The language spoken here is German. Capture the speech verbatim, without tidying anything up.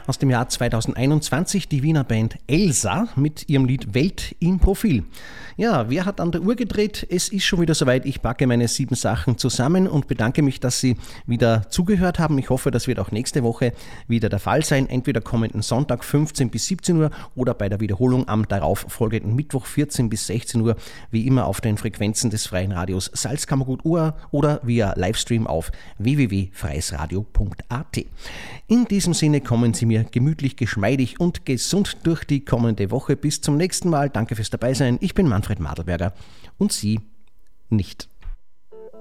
aus dem Jahr zweitausendeinundzwanzig, die Wiener Band Elsa mit ihrem Lied Welt im Profil. Ja, wer hat an der Uhr gedreht? Es ist schon wieder soweit. Ich packe meine sieben Sachen zusammen und bedanke mich, dass Sie wieder zugehört haben. Ich hoffe, das wird auch nächste Woche wieder der Fall sein. Entweder kommenden Sonntag fünfzehn bis siebzehn Uhr oder bei der Wiederholung am darauf folgenden Mittwoch vierzehn bis sechzehn Uhr, wie immer auf den Frequenzen des Freien Radios Salzkammergut oder via Livestream auf w w w punkt freies radio punkt a t. In diesem Sinne kommen Sie mir gemütlich, geschmeidig und gesund durch die kommende Woche. Bis zum nächsten Mal. Danke fürs Dabeisein. Ich bin Manfred Madlberger und Sie nicht.